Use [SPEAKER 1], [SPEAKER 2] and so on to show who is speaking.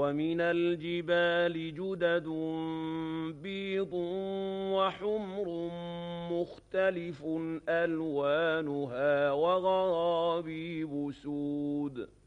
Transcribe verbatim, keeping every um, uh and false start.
[SPEAKER 1] ومن الجبال جدد بيض وحمر مختلف ألوانها وغرابيب سود